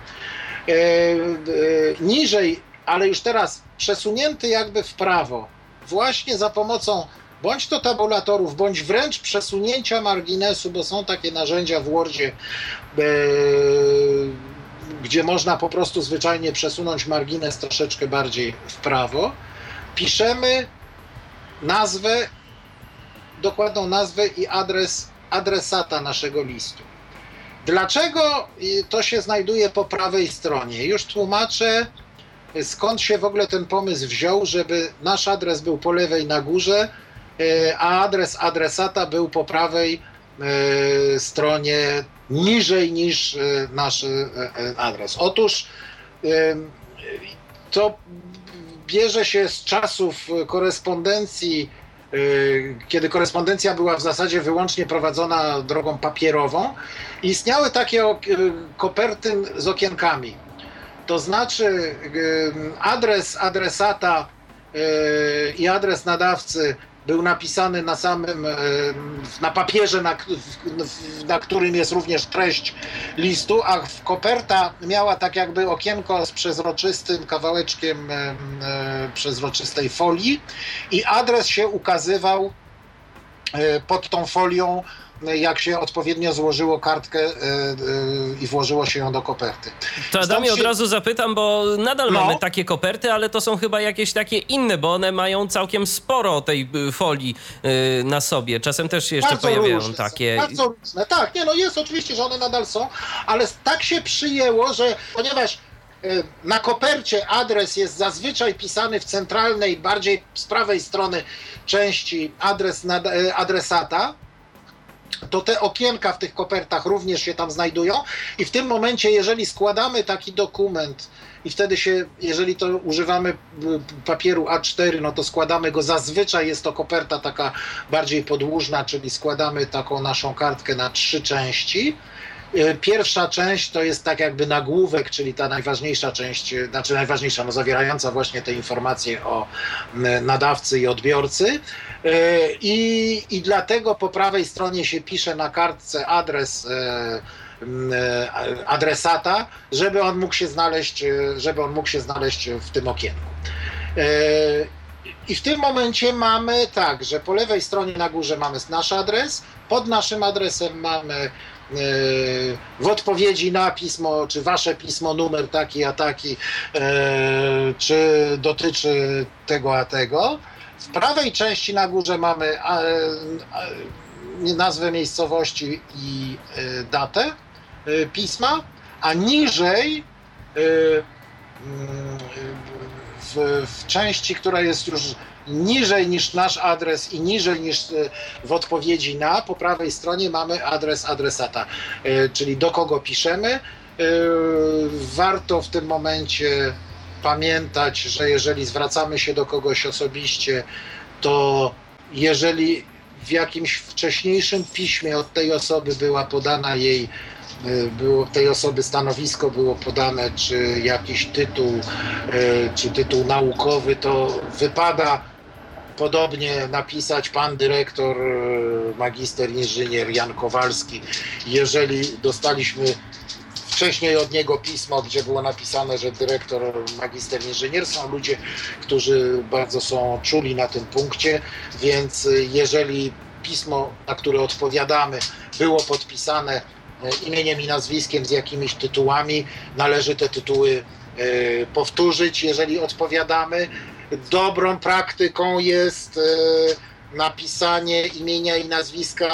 Niżej, ale już teraz przesunięty jakby w prawo, właśnie za pomocą bądź to tabulatorów, bądź wręcz przesunięcia marginesu, bo są takie narzędzia w Wordzie, gdzie można po prostu zwyczajnie przesunąć margines troszeczkę bardziej w prawo, piszemy nazwę, dokładną nazwę i adres adresata naszego listu. Dlaczego to się znajduje po prawej stronie? Już tłumaczę, skąd się w ogóle ten pomysł wziął, żeby nasz adres był po lewej na górze, a adres adresata był po prawej stronie niżej niż nasz adres. Otóż to bierze się z czasów korespondencji, kiedy korespondencja była w zasadzie wyłącznie prowadzona drogą papierową. Istniały takie koperty z okienkami. To znaczy adres adresata i adres nadawcy był napisany na papierze, na którym jest również treść listu, a koperta miała tak jakby okienko z przezroczystym kawałeczkiem przezroczystej folii i adres się ukazywał pod tą folią, jak się odpowiednio złożyło kartkę i włożyło się ją do koperty. To Adamie, od razu zapytam, bo nadal mamy takie koperty, ale to są chyba jakieś takie inne, bo one mają całkiem sporo tej folii na sobie. Czasem też się jeszcze bardzo pojawiają różne, takie. Bardzo różne. Tak, jest oczywiście, że one nadal są, ale tak się przyjęło, że ponieważ na kopercie adres jest zazwyczaj pisany w centralnej, bardziej z prawej strony części adresata, to te okienka w tych kopertach również się tam znajdują i w tym momencie, jeżeli składamy taki dokument i wtedy jeżeli to używamy papieru A4, no to składamy go, zazwyczaj jest to koperta taka bardziej podłużna, czyli składamy taką naszą kartkę na 3 części. Pierwsza część to jest tak jakby nagłówek, czyli ta najważniejsza część, zawierająca właśnie te informacje o nadawcy i odbiorcy. I dlatego po prawej stronie się pisze na kartce adres adresata, żeby on mógł się znaleźć w tym okienku. I w tym momencie mamy tak, że po lewej stronie na górze mamy nasz adres, pod naszym adresem mamy w odpowiedzi na pismo, czy wasze pismo, numer taki a taki, czy dotyczy tego a tego. W prawej części na górze mamy nazwę miejscowości i datę pisma, a niżej w części, która jest już niżej niż nasz adres i niżej niż w odpowiedzi na, po prawej stronie mamy adres adresata, czyli do kogo piszemy. Warto w tym momencie pamiętać, że jeżeli zwracamy się do kogoś osobiście, to jeżeli w jakimś wcześniejszym piśmie od tej osoby była podana było tej osoby stanowisko było podane, czy jakiś tytuł, czy tytuł naukowy, to wypada podobnie napisać pan dyrektor, magister inżynier Jan Kowalski. Jeżeli dostaliśmy wcześniej od niego pismo, gdzie było napisane, że dyrektor, magister inżynier, są ludzie, którzy bardzo są czuli na tym punkcie, więc jeżeli pismo, na które odpowiadamy, było podpisane imieniem i nazwiskiem z jakimiś tytułami, należy te tytuły powtórzyć, jeżeli odpowiadamy. Dobrą praktyką jest napisanie imienia i nazwiska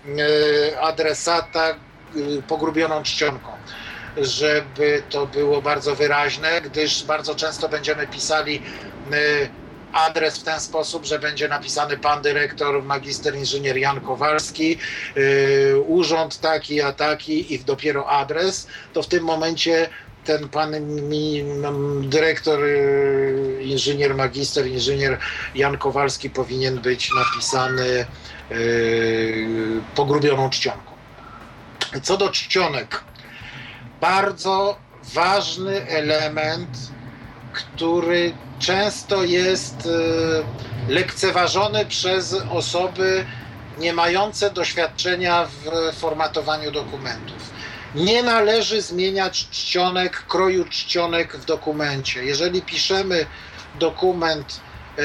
adresata pogrubioną czcionką, żeby to było bardzo wyraźne, gdyż bardzo często będziemy pisali adres w ten sposób, że będzie napisany pan dyrektor, magister inżynier Jan Kowalski, urząd taki a taki i dopiero adres, to w tym momencie ten pan dyrektor, inżynier, magister inżynier Jan Kowalski powinien być napisany pogrubioną czcionką. Co do czcionek, bardzo ważny element, który często jest lekceważony przez osoby nie mające doświadczenia w formatowaniu dokumentów. Nie należy zmieniać czcionek, kroju czcionek w dokumencie. Jeżeli piszemy dokument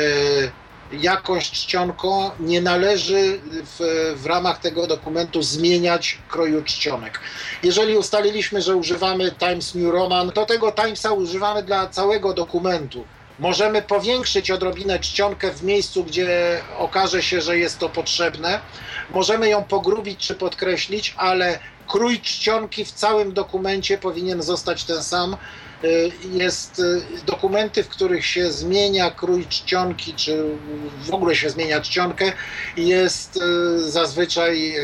jakąś czcionką, nie należy w ramach tego dokumentu zmieniać kroju czcionek. Jeżeli ustaliliśmy, że używamy Times New Roman, to tego Timesa używamy dla całego dokumentu. Możemy powiększyć odrobinę czcionkę w miejscu, gdzie okaże się, że jest to potrzebne. Możemy ją pogrubić czy podkreślić, ale krój czcionki w całym dokumencie powinien zostać ten sam. Jest dokumenty, w których się zmienia krój czcionki, czy w ogóle się zmienia czcionkę, jest zazwyczaj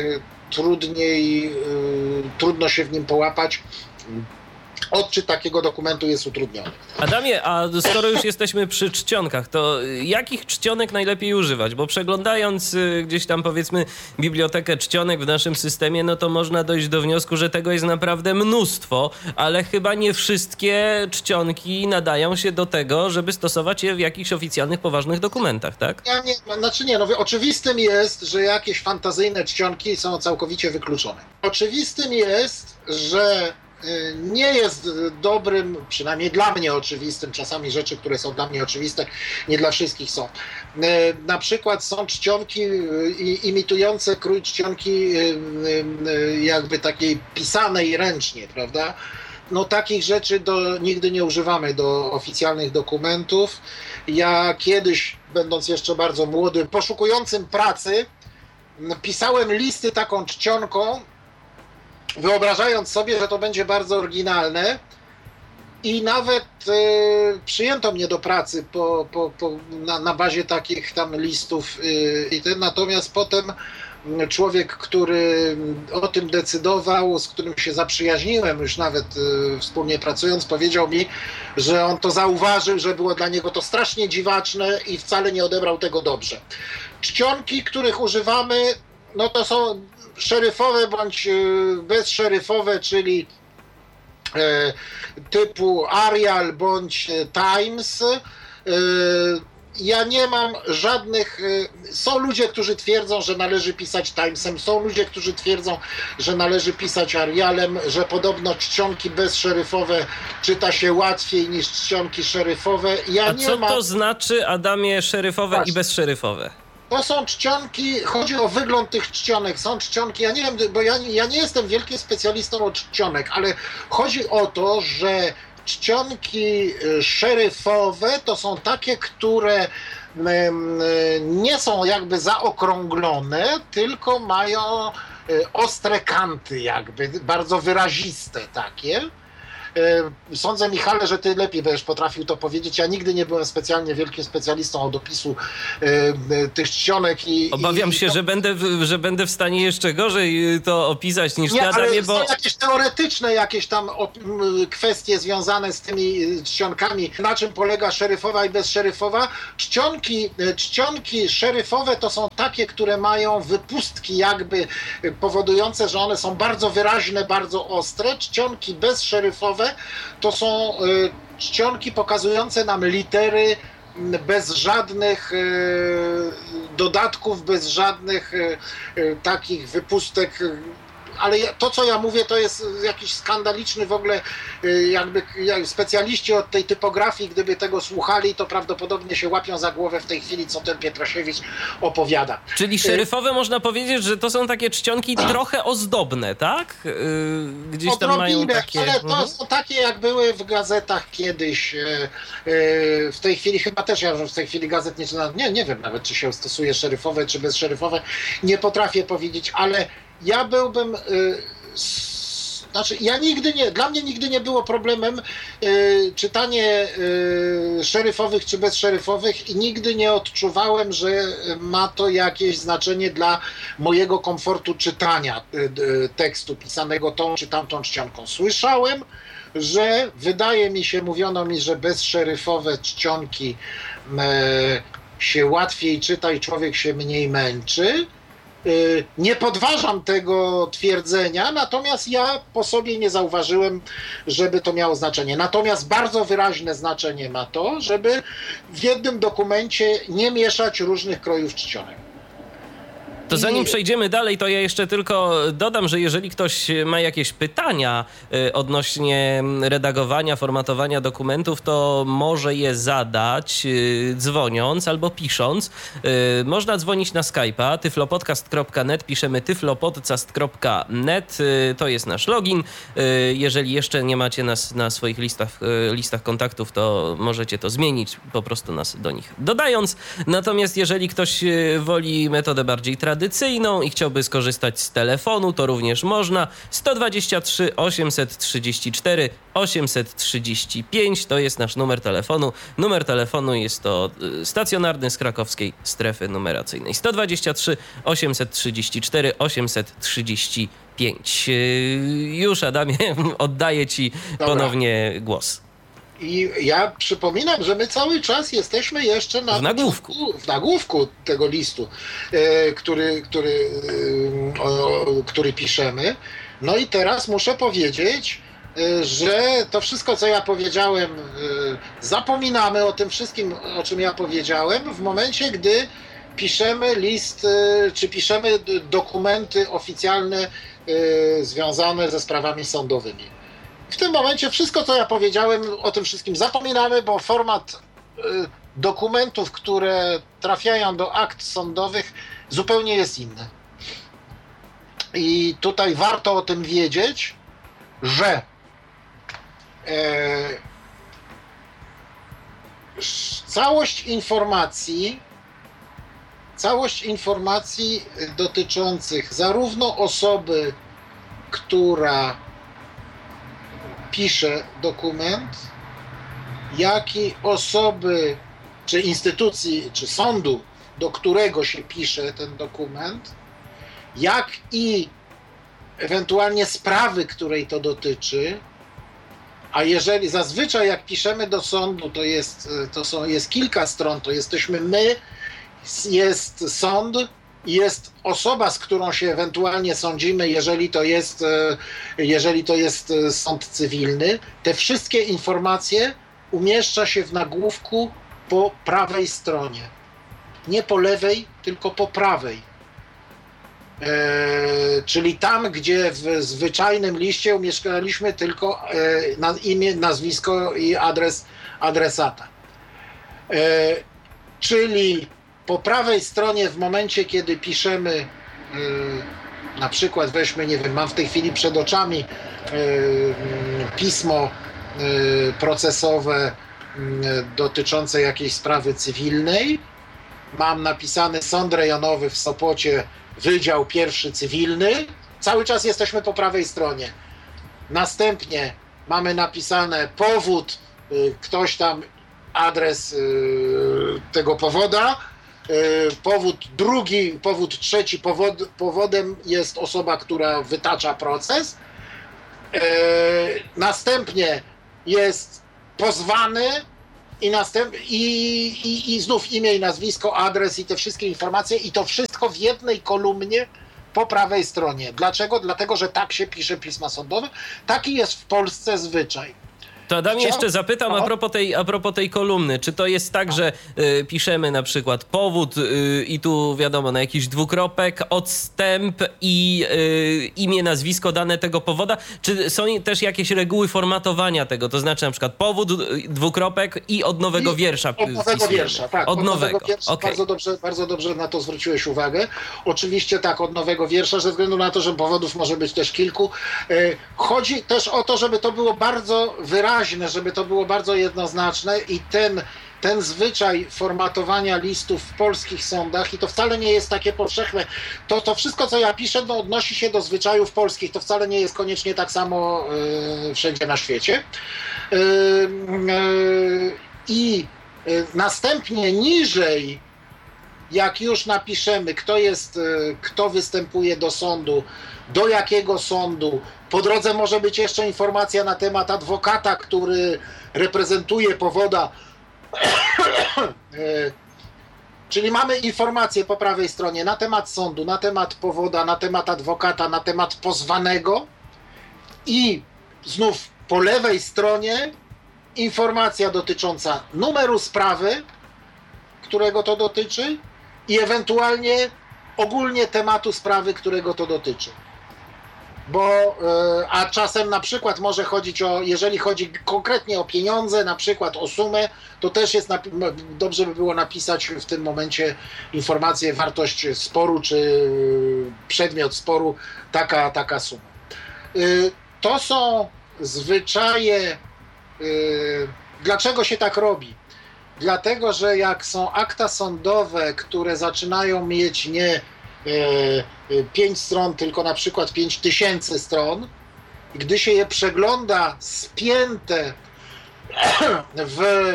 trudno się w nim połapać. Odczyt takiego dokumentu jest utrudniony. Adamie, a skoro już jesteśmy przy czcionkach, to jakich czcionek najlepiej używać? Bo przeglądając gdzieś tam, powiedzmy, bibliotekę czcionek w naszym systemie, no to można dojść do wniosku, że tego jest naprawdę mnóstwo, ale chyba nie wszystkie czcionki nadają się do tego, żeby stosować je w jakichś oficjalnych, poważnych dokumentach, tak? Oczywistym jest, że jakieś fantazyjne czcionki są całkowicie wykluczone. Oczywistym jest, że nie jest dobrym, przynajmniej dla mnie oczywistym, czasami rzeczy, które są dla mnie oczywiste, nie dla wszystkich są. Na przykład są czcionki imitujące krój czcionki jakby takiej pisanej ręcznie, prawda? No takich rzeczy nigdy nie używamy do oficjalnych dokumentów. Ja kiedyś, będąc jeszcze bardzo młodym, poszukującym pracy, pisałem listy taką czcionką, wyobrażając sobie, że to będzie bardzo oryginalne, i nawet przyjęto mnie do pracy na bazie takich tam listów. Natomiast potem człowiek, który o tym decydował, z którym się zaprzyjaźniłem, już nawet wspólnie pracując, powiedział mi, że on to zauważył, że było dla niego to strasznie dziwaczne i wcale nie odebrał tego dobrze. Czcionki, których używamy, no to są szeryfowe bądź bezszeryfowe, czyli typu Arial bądź Times. Ja nie mam żadnych... Są ludzie, którzy twierdzą, że należy pisać Timesem, są ludzie, którzy twierdzą, że należy pisać Arialem, że podobno czcionki bezszeryfowe czyta się łatwiej niż czcionki szeryfowe. To znaczy, Adamie, szeryfowe i bezszeryfowe? To są czcionki, chodzi o wygląd tych czcionek. Są czcionki, ja nie wiem, bo ja nie jestem wielkim specjalistą od czcionek, ale chodzi o to, że czcionki szeryfowe to są takie, które nie są jakby zaokrąglone, tylko mają ostre kanty jakby, bardzo wyraziste takie. Sądzę, Michale, że ty lepiej będziesz potrafił to powiedzieć. Ja nigdy nie byłem specjalnie wielkim specjalistą od opisu tych czcionek. Obawiam się, że będę w stanie jeszcze gorzej to opisać niż ty, ale Adamie, bo... są jakieś teoretyczne tam kwestie związane z tymi czcionkami. Na czym polega szeryfowa i bezszeryfowa? Czcionki szeryfowe to są takie, które mają wypustki jakby powodujące, że one są bardzo wyraźne, bardzo ostre. Czcionki bezszeryfowe to są czcionki pokazujące nam litery bez żadnych dodatków, bez żadnych takich wypustek. Ale to, co ja mówię, to jest jakiś skandaliczny w ogóle, jakby specjaliści od tej typografii, gdyby tego słuchali, to prawdopodobnie się łapią za głowę w tej chwili, co ten Pietrasiewicz opowiada. Czyli szeryfowe można powiedzieć, że to są takie czcionki trochę ozdobne, tak? Gdzieś tam mają takie... ale to są takie, jak były w gazetach kiedyś. W tej chwili chyba też, ja w tej chwili gazet nie wiem nawet, czy się stosuje szeryfowe, czy bezszeryfowe. Nie potrafię powiedzieć, ale ja byłbym, dla mnie nigdy nie było problemem czytanie szeryfowych czy bezszeryfowych i nigdy nie odczuwałem, że ma to jakieś znaczenie dla mojego komfortu czytania tekstu pisanego tą czy tamtą czcionką. Słyszałem, że wydaje mi się, mówiono mi, że bezszeryfowe czcionki się łatwiej czyta i człowiek się mniej męczy. Nie podważam tego twierdzenia, natomiast ja po sobie nie zauważyłem, żeby to miało znaczenie. Natomiast bardzo wyraźne znaczenie ma to, żeby w jednym dokumencie nie mieszać różnych krojów czcionek. To zanim przejdziemy dalej, to ja jeszcze tylko dodam, że jeżeli ktoś ma jakieś pytania odnośnie redagowania, formatowania dokumentów, to może je zadać dzwoniąc albo pisząc. Można dzwonić na Skype'a tyflopodcast.net, piszemy tyflopodcast.net, to jest nasz login. Jeżeli jeszcze nie macie nas na swoich listach kontaktów, to możecie to zmienić, po prostu nas do nich dodając. Natomiast jeżeli ktoś woli metodę bardziej tradycyjną i chciałby skorzystać z telefonu, to również można. 123 834 835 to jest nasz numer telefonu. Numer telefonu jest to stacjonarny z krakowskiej strefy numeracyjnej. 123 834 835. Już, Adamie, oddaję ci ponownie głos. I ja przypominam, że my cały czas jesteśmy jeszcze w nagłówku tego listu, który piszemy. No i teraz muszę powiedzieć, że to wszystko, co ja powiedziałem, zapominamy o tym wszystkim, o czym ja powiedziałem, w momencie, gdy piszemy list, czy piszemy dokumenty oficjalne związane ze sprawami sądowymi. W tym momencie wszystko, co ja powiedziałem, o tym wszystkim zapominamy, bo format dokumentów, które trafiają do akt sądowych, zupełnie jest inny. I tutaj warto o tym wiedzieć, że całość informacji dotyczących zarówno osoby, która pisze dokument, jak i osoby, czy instytucji, czy sądu, do którego się pisze ten dokument, jak i ewentualnie sprawy, której to dotyczy, a jeżeli zazwyczaj jak piszemy do sądu, jest kilka stron, to jesteśmy my, jest sąd, jest osoba, z którą się ewentualnie sądzimy, jeżeli to jest sąd cywilny. Te wszystkie informacje umieszcza się w nagłówku po prawej stronie. Nie po lewej, tylko po prawej. Czyli tam, gdzie w zwyczajnym liście umieszczaliśmy tylko imię, nazwisko i adres adresata. Czyli po prawej stronie w momencie, kiedy piszemy, na przykład weźmy, nie wiem, mam w tej chwili przed oczami pismo procesowe dotyczące jakiejś sprawy cywilnej, mam napisany Sąd Rejonowy w Sopocie, Wydział Pierwszy Cywilny, cały czas jesteśmy po prawej stronie. Następnie mamy napisane powód, ktoś tam, adres tego powoda, powód drugi, powód trzeci, powodem jest osoba, która wytacza proces. Następnie jest pozwany i znów imię i nazwisko, adres i te wszystkie informacje i to wszystko w jednej kolumnie po prawej stronie. Dlaczego? Dlatego, że tak się pisze pisma sądowe. Taki jest w Polsce zwyczaj. To Adam, jeszcze zapytam a propos tej kolumny. Czy to jest tak, że piszemy na przykład powód i tu wiadomo na jakiś dwukropek, odstęp i imię, nazwisko, dane tego powoda? Czy są też jakieś reguły formatowania tego? To znaczy na przykład powód, dwukropek i od nowego wiersza. Od nowego wiersza, tak. Od nowego wiersza. Okay. Bardzo dobrze na to zwróciłeś uwagę. Oczywiście tak, od nowego wiersza, ze względu na to, że powodów może być też kilku. Chodzi też o to, żeby to było bardzo wyraźne, żeby to było bardzo jednoznaczne i ten zwyczaj formatowania listów w polskich sądach, i to wcale nie jest takie powszechne, to wszystko, co ja piszę, no, odnosi się do zwyczajów polskich, to wcale nie jest koniecznie tak samo wszędzie na świecie. I następnie niżej, jak już napiszemy, kto występuje do sądu, do jakiego sądu, po drodze może być jeszcze informacja na temat adwokata, który reprezentuje powoda. Czyli mamy informacje po prawej stronie na temat sądu, na temat powoda, na temat adwokata, na temat pozwanego i znów po lewej stronie informacja dotycząca numeru sprawy, którego to dotyczy i ewentualnie ogólnie tematu sprawy, którego to dotyczy. A czasem na przykład może chodzić jeżeli chodzi konkretnie o pieniądze, na przykład o sumę, to też jest dobrze by było napisać w tym momencie informację, wartość sporu, czy przedmiot sporu, taka suma. To są zwyczaje. Dlaczego się tak robi? Dlatego, że jak są akta sądowe, które zaczynają mieć nie 5 stron, tylko na przykład 5000 stron, gdy się je przegląda spięte w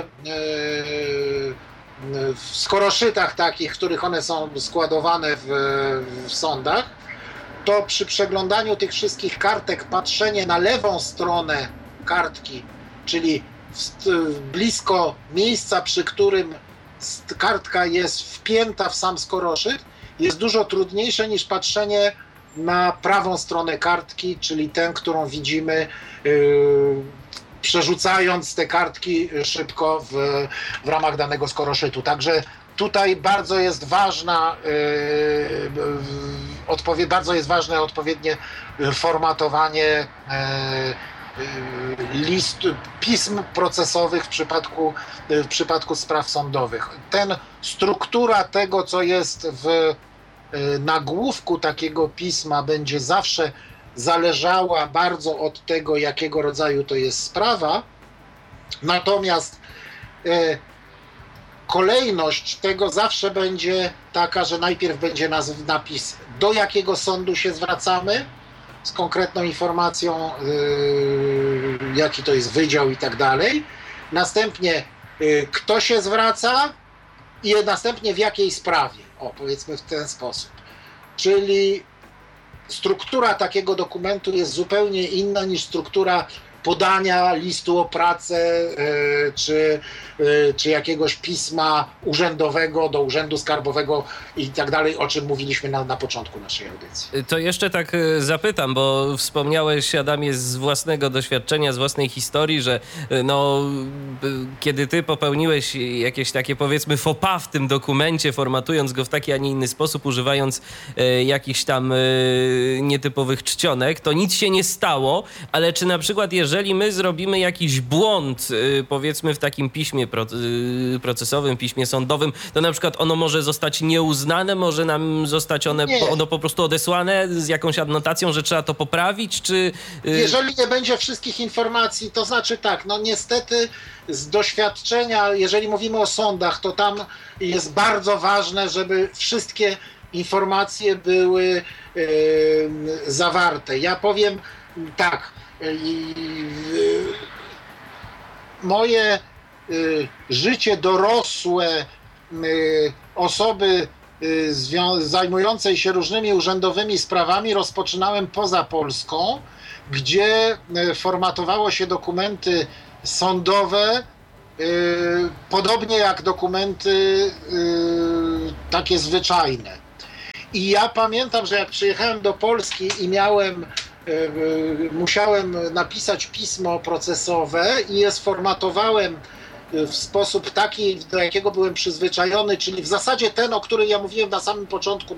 skoroszytach takich, w których one są składowane w sądach, to przy przeglądaniu tych wszystkich kartek patrzenie na lewą stronę kartki, czyli blisko miejsca, przy którym kartka jest wpięta w sam skoroszyt, jest dużo trudniejsze niż patrzenie na prawą stronę kartki, czyli tę, którą widzimy przerzucając te kartki szybko w ramach danego skoroszytu. Także tutaj bardzo jest ważne odpowiednie formatowanie pism procesowych w przypadku spraw sądowych. Struktura tego, co jest w nagłówku takiego pisma, będzie zawsze zależała bardzo od tego, jakiego rodzaju to jest sprawa, natomiast kolejność tego zawsze będzie taka, że najpierw będzie napis, do jakiego sądu się zwracamy, z konkretną informacją, jaki to jest wydział i tak dalej. Następnie kto się zwraca i następnie w jakiej sprawie. Powiedzmy w ten sposób. Czyli struktura takiego dokumentu jest zupełnie inna niż struktura podania listu o pracę czy jakiegoś pisma urzędowego do Urzędu Skarbowego i tak dalej, o czym mówiliśmy na początku naszej audycji. To jeszcze tak zapytam, bo wspomniałeś, Adamie, z własnego doświadczenia, z własnej historii, że kiedy ty popełniłeś jakieś takie, powiedzmy, faux pas w tym dokumencie, formatując go w taki, a nie inny sposób, używając jakichś tam nietypowych czcionek, to nic się nie stało, ale czy na przykład jeżeli my zrobimy jakiś błąd, powiedzmy w takim piśmie procesowym, piśmie sądowym, to na przykład ono może zostać nieuznane, może nam zostać ono po prostu odesłane z jakąś adnotacją, że trzeba to poprawić, czy... Jeżeli nie będzie wszystkich informacji, to znaczy tak, niestety z doświadczenia, jeżeli mówimy o sądach, to tam jest bardzo ważne, żeby wszystkie informacje były zawarte. Ja powiem Tak. Moje życie dorosłe osoby zajmującej się różnymi urzędowymi sprawami rozpoczynałem poza Polską, gdzie formatowało się dokumenty sądowe, podobnie jak dokumenty takie zwyczajne. I ja pamiętam, że jak przyjechałem do Polski i musiałem napisać pismo procesowe i je sformatowałem w sposób taki, do jakiego byłem przyzwyczajony, czyli w zasadzie ten, o którym ja mówiłem na samym początku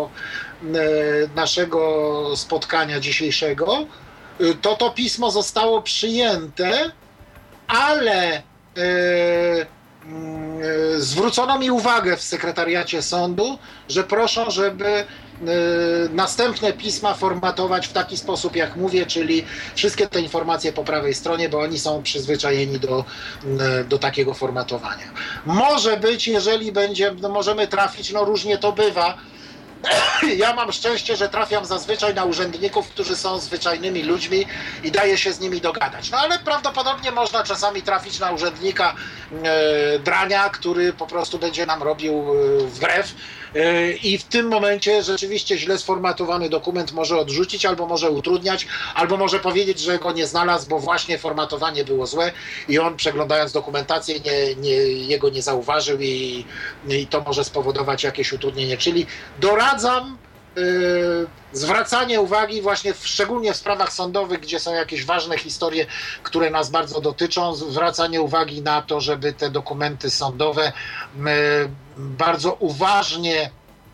naszego spotkania dzisiejszego, to pismo zostało przyjęte, ale zwrócono mi uwagę w sekretariacie sądu, że proszą, żeby następne pisma formatować w taki sposób, jak mówię, czyli wszystkie te informacje po prawej stronie, bo oni są przyzwyczajeni do takiego formatowania. Może być, jeżeli możemy trafić, różnie to bywa. Ja mam szczęście, że trafiam zazwyczaj na urzędników, którzy są zwyczajnymi ludźmi i daje się z nimi dogadać. Ale prawdopodobnie można czasami trafić na urzędnika drania, który po prostu będzie nam robił wbrew. I w tym momencie rzeczywiście źle sformatowany dokument może odrzucić, albo może utrudniać, albo może powiedzieć, że go nie znalazł, bo właśnie formatowanie było złe i on, przeglądając dokumentację, jego nie zauważył i to może spowodować jakieś utrudnienie. Czyli doradzam zwracanie uwagi właśnie szczególnie w sprawach sądowych, gdzie są jakieś ważne historie, które nas bardzo dotyczą, zwracanie uwagi na to, żeby te dokumenty sądowe bardzo uważnie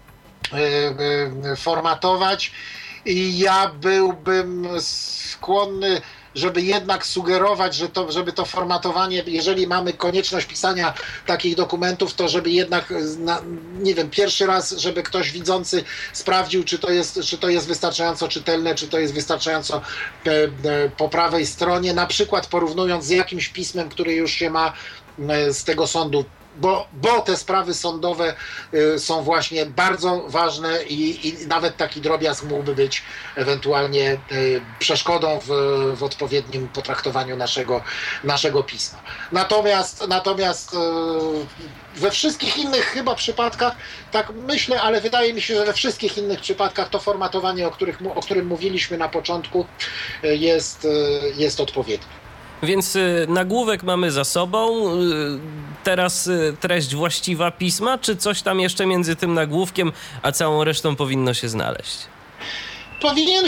formatować. I ja byłbym skłonny, żeby jednak sugerować, żeby to formatowanie, jeżeli mamy konieczność pisania takich dokumentów, to żeby jednak, nie wiem, pierwszy raz, żeby ktoś widzący sprawdził, czy to jest wystarczająco czytelne, czy to jest wystarczająco po prawej stronie, na przykład porównując z jakimś pismem, które już się ma z tego sądu, bo te sprawy sądowe są właśnie bardzo ważne i nawet taki drobiazg mógłby być ewentualnie przeszkodą w odpowiednim potraktowaniu naszego pisma. Natomiast we wszystkich innych chyba przypadkach, tak myślę, ale wydaje mi się, że we wszystkich innych przypadkach to formatowanie, o którym mówiliśmy na początku, jest odpowiednie. Więc nagłówek mamy za sobą, teraz treść właściwa pisma, czy coś tam jeszcze między tym nagłówkiem a całą resztą powinno się znaleźć? Powinien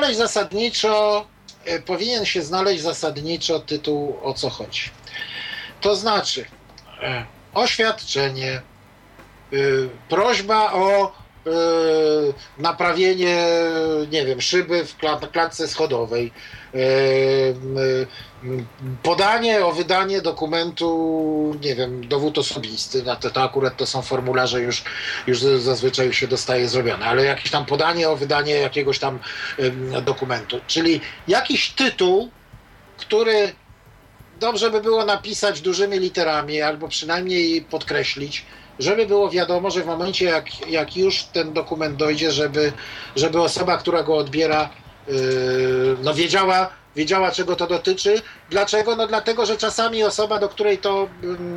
się znaleźć zasadniczo tytuł "O co chodzi". To znaczy oświadczenie, prośba o naprawienie, nie wiem, szyby w klatce schodowej, podanie o wydanie dokumentu, nie wiem, dowód osobisty, to akurat to są formularze już zazwyczaj się dostaje zrobione, ale jakieś tam podanie o wydanie jakiegoś tam dokumentu, czyli jakiś tytuł, który dobrze by było napisać dużymi literami albo przynajmniej podkreślić, żeby było wiadomo, że w momencie jak już ten dokument dojdzie, żeby osoba, która go odbiera, wiedziała, czego to dotyczy. Dlaczego? Dlatego, że czasami osoba, do której to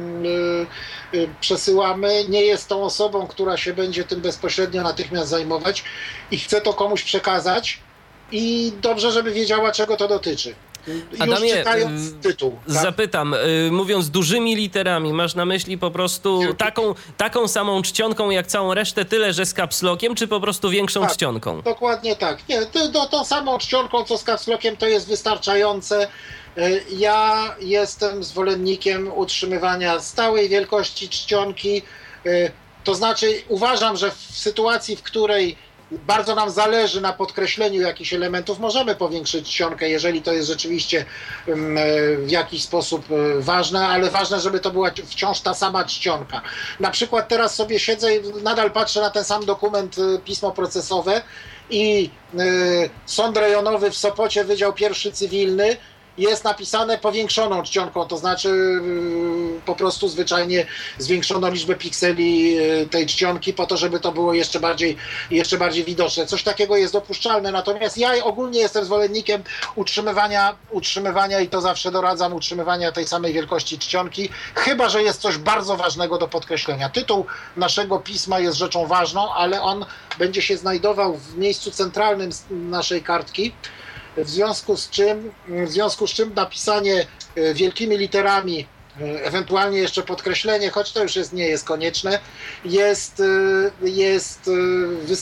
przesyłamy, nie jest tą osobą, która się będzie tym bezpośrednio natychmiast zajmować i chce to komuś przekazać i dobrze, żeby wiedziała, czego to dotyczy. Adamie, już czytając tytuł. Tak? Zapytam, mówiąc dużymi literami, masz na myśli po prostu taką samą czcionką jak całą resztę, tyle że z capslockiem, czy po prostu większą czcionką? Dokładnie tak. Nie, tą samą czcionką, co z capslockiem, to jest wystarczające. Ja jestem zwolennikiem utrzymywania stałej wielkości czcionki. To znaczy uważam, że w sytuacji, w której bardzo nam zależy na podkreśleniu jakichś elementów, możemy powiększyć czcionkę, jeżeli to jest rzeczywiście w jakiś sposób ważne, ale ważne, żeby to była wciąż ta sama czcionka. Na przykład teraz sobie siedzę i nadal patrzę na ten sam dokument, pismo procesowe i Sąd Rejonowy w Sopocie, Wydział I Cywilny, jest napisane powiększoną czcionką, to znaczy po prostu zwyczajnie zwiększono liczbę pikseli tej czcionki po to, żeby to było jeszcze bardziej widoczne. Coś takiego jest dopuszczalne, natomiast ja ogólnie jestem zwolennikiem utrzymywania i to zawsze doradzam, utrzymywania tej samej wielkości czcionki, chyba że jest coś bardzo ważnego do podkreślenia. Tytuł naszego pisma jest rzeczą ważną, ale on będzie się znajdował w miejscu centralnym naszej kartki, w związku z czym napisanie wielkimi literami, ewentualnie jeszcze podkreślenie, choć to już nie jest konieczne, jest